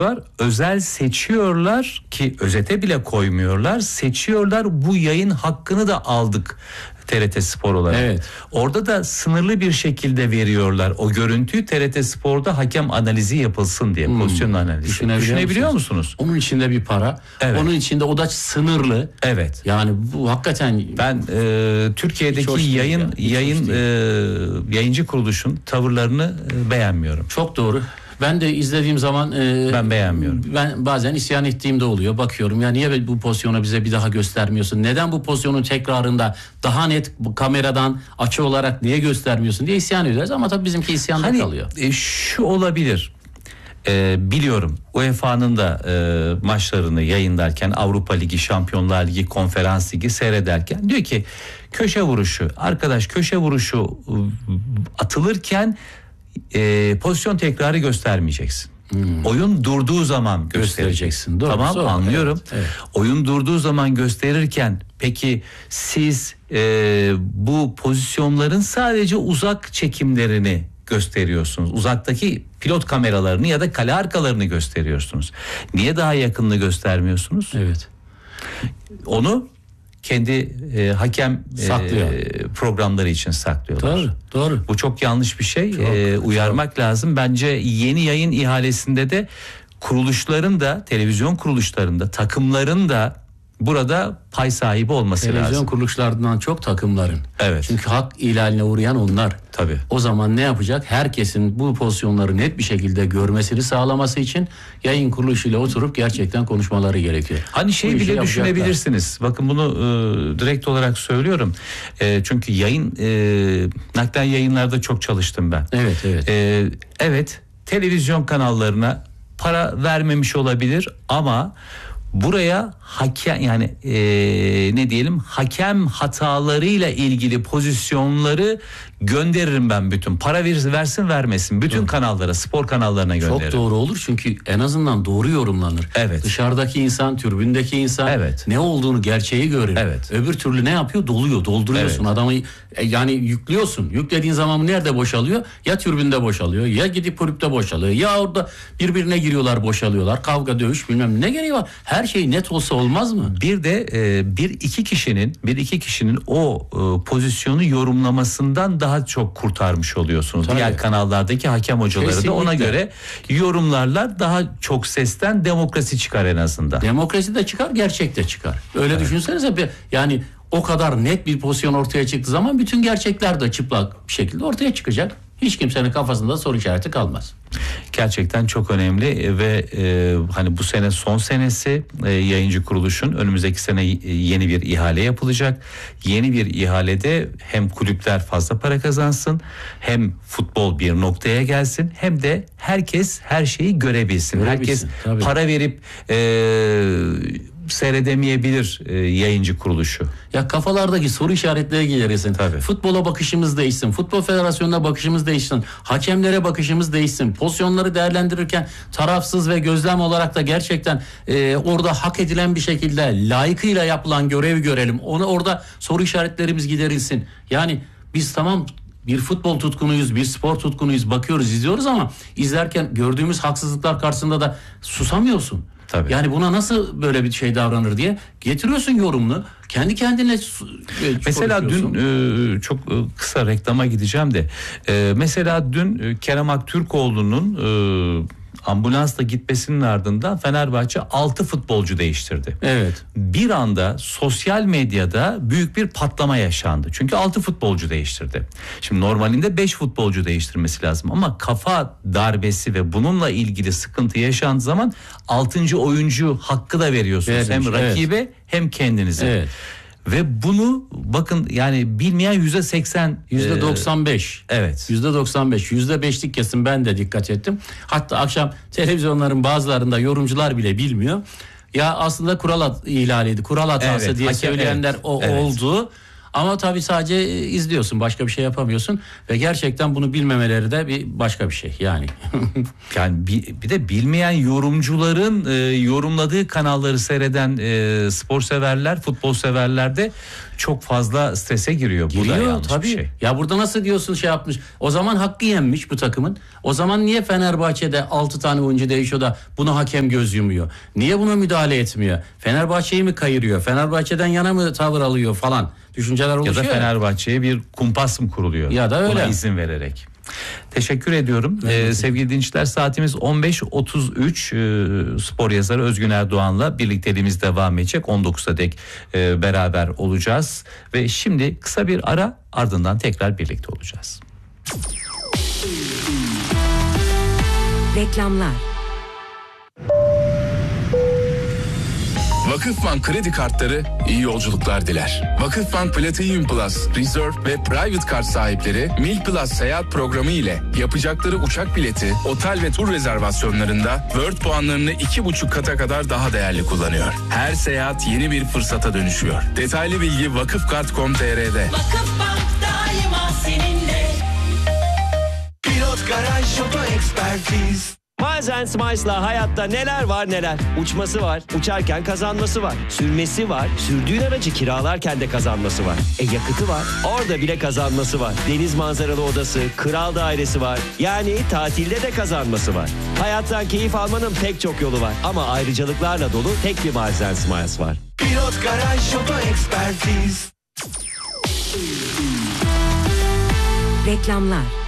var. Özel seçiyorlar ki özete bile koymuyorlar. Seçiyorlar, bu yayın hakkını da aldık TRT Spor olarak. Evet. Orada da sınırlı bir şekilde veriyorlar o görüntüyü, TRT Spor'da hakem analizi yapılsın diye, pozisyon analizi. Düşünebiliyor musunuz? Onun içinde bir para. Evet. Onun içinde o da sınırlı. Evet. Yani bu hakikaten ben Türkiye'deki yayıncı kuruluşun tavırlarını beğenmiyorum. Çok doğru. Ben de izlediğim zaman ben beğenmiyorum. Ben bazen isyan ettiğimde oluyor. Bakıyorum ya, niye bu pozisyonu bize bir daha göstermiyorsun? Neden bu pozisyonun tekrarında daha net bu kameradan açı olarak niye göstermiyorsun diye isyan ediyoruz. Ama tabii bizimki isyanda kalıyor. Şu olabilir. Biliyorum UEFA'nın da maçlarını yayınlarken, Avrupa Ligi, Şampiyonlar Ligi, Konferans Ligi seyrederken diyor ki köşe vuruşu, arkadaş köşe vuruşu atılırken pozisyon tekrarı göstermeyeceksin. Oyun durduğu zaman göstereceksin. Doğru, tamam, sonra, anlıyorum. Evet. Oyun durduğu zaman gösterirken peki siz bu pozisyonların sadece uzak çekimlerini gösteriyorsunuz. Uzaktaki pilot kameralarını ya da kale arkalarını gösteriyorsunuz. Niye daha yakınını göstermiyorsunuz? Evet. Onu kendi hakem programları için saklıyorlar. Doğru. Bu çok yanlış bir şey. Uyarmak lazım. Bence yeni yayın ihalesinde de kuruluşların da, televizyon kuruluşlarında, takımların da burada pay sahibi olması lazım. Televizyon kuruluşlarından çok takımların. Evet. Çünkü hak ihlaline uğrayan onlar. Tabii. O zaman ne yapacak? Herkesin bu pozisyonları net bir şekilde görmesini sağlaması için yayın kuruluşuyla oturup gerçekten konuşmaları gerekiyor. Hani bile düşünebilirsiniz. Bakın bunu direkt olarak söylüyorum. Çünkü naklen yayınlarda çok çalıştım ben. Evet. Evet, televizyon kanallarına para vermemiş olabilir ama buraya hakem, yani hakem hatalarıyla ilgili pozisyonları gönderirim ben bütün. Para versin vermesin bütün kanallara, spor kanallarına gönderirim. Çok doğru olur çünkü en azından doğru yorumlanır. Evet. Dışarıdaki insan, tribündeki insan ne olduğunu, gerçeği görür. Evet. Öbür türlü ne yapıyor? Dolduruyorsun adamı. Yani yüklüyorsun. Yüklediğin zaman nerede boşalıyor? Ya tribünde boşalıyor, ya gidip kulüpte boşalıyor, ya orada birbirine giriyorlar, boşalıyorlar. Kavga, dövüş, bilmem ne gereği var. Her şey net olsa olmaz mı? Bir de bir iki kişinin o pozisyonu yorumlamasından daha çok kurtarmış oluyorsunuz. Tabii. Diğer kanallardaki hakem hocaları Kesinlikle. da ona göre yorumlarlar, daha çok sesten demokrasi çıkar en azından. Demokrasi de çıkar, gerçek de çıkar. Öyle düşünsenize, yani o kadar net bir pozisyon ortaya çıktığı zaman bütün gerçekler de çıplak bir şekilde ortaya çıkacak. Hiç kimsenin kafasında soru işareti kalmaz. Gerçekten çok önemli ve hani bu sene son senesi yayıncı kuruluşun, önümüzdeki sene yeni bir ihale yapılacak. Yeni bir ihalede hem kulüpler fazla para kazansın, hem futbol bir noktaya gelsin, hem de herkes her şeyi görebilsin. Herkes tabii. para verip seyredemeyebilir yayıncı kuruluşu. Ya kafalardaki soru işaretleri giderilsin. Tabii. Futbola bakışımız değişsin. Futbol Federasyonu'na bakışımız değişsin. Hakemlere bakışımız değişsin. Pozisyonları değerlendirirken tarafsız ve gözlem olarak da gerçekten orada hak edilen bir şekilde layıkıyla yapılan görevi görelim. Orada soru işaretlerimiz giderilsin. Yani biz tamam, bir futbol tutkunuyuz, bir spor tutkunuyuz, bakıyoruz, izliyoruz ama izlerken gördüğümüz haksızlıklar karşısında da susamıyorsun. Tabii. Yani buna nasıl böyle bir şey davranır diye getiriyorsun yorumunu. Kendi kendine mesela dün çok kısa reklama gideceğim de mesela dün Kerem Aktürkoğlu'nun ambulansla gitmesinin ardından Fenerbahçe 6 futbolcu değiştirdi. Evet. Bir anda sosyal medyada büyük bir patlama yaşandı. Çünkü 6 futbolcu değiştirdi. Şimdi normalinde 5 futbolcu değiştirmesi lazım ama kafa darbesi ve bununla ilgili sıkıntı yaşandığı zaman 6. oyuncu hakkı da veriyorsunuz. Hem rakibe hem kendinize. Evet. Ve bunu bakın, yani bilmeyen %80, %95. Evet. %95, %5'lik kesim, ben de dikkat ettim. Hatta akşam televizyonların bazılarında yorumcular bile bilmiyor. Ya aslında kural ihlali, kural hatası diye söyleyenler oldu. Ama tabii sadece izliyorsun, başka bir şey yapamıyorsun ve gerçekten bunu bilmemeleri de bir başka bir şey yani. Yani bir de bilmeyen yorumcuların yorumladığı kanalları seyreden spor severler, futbol severler de çok fazla strese giriyor. Bu da yanlış tabii. bir şey. Ya burada nasıl diyorsun şey yapmış. O zaman hakkı yenmiş bu takımın. O zaman niye Fenerbahçe'de 6 tane oyuncu değişiyor da bunu hakem göz yumuyor? Niye buna müdahale etmiyor? Fenerbahçe'yi mi kayırıyor? Fenerbahçe'den yana mı tavır alıyor falan? Düşünceler oluşuyor. Ya da Fenerbahçe'ye bir kumpas mı kuruluyor? Ya da öyle. Buna izin vererek. Teşekkür ediyorum. Sevgili dinleyiciler, saatimiz 15.33. Spor yazarı Özgün Erdoğan'la birlikteliğimiz devam edecek. 19'a dek beraber olacağız. Ve şimdi kısa bir ara, ardından tekrar birlikte olacağız. Reklamlar. Vakıfbank kredi kartları iyi yolculuklar diler. Vakıfbank Platinum Plus, Reserve ve Private Card sahipleri Mil Plus seyahat programı ile yapacakları uçak bileti, otel ve tur rezervasyonlarında World puanlarını 2,5 kata kadar daha değerli kullanıyor. Her seyahat yeni bir fırsata dönüşüyor. Detaylı bilgi vakıfkart.com.tr'de. Vakıfbank daima seninle. Pilot Garaj Şoto Ekspertiz. Miles & Smiles'la hayatta neler var neler. Uçması var, uçarken kazanması var. Sürmesi var, sürdüğün aracı kiralarken de kazanması var. Yakıtı var, orada bile kazanması var. Deniz manzaralı odası, kral dairesi var. Yani tatilde de kazanması var. Hayattan keyif almanın pek çok yolu var. Ama ayrıcalıklarla dolu tek bir Miles & Smiles var. Pilot Garaj Şoto Ekspertiz. Reklamlar.